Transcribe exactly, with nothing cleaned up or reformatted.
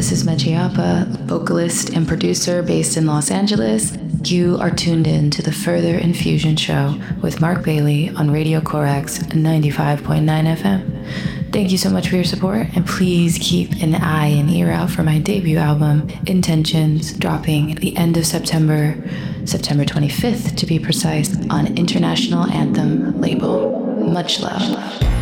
This is Mechiapa, vocalist and producer based in Los Angeles. You are tuned in to the Further Infusion Show with Mark Bailey on Radio Corax ninety-five point nine F M. Thank you so much for your support, and please keep an eye and ear out for my debut album, Intentions, dropping at the end of September, September twenty-fifth to be precise, on International Anthem label. Much love.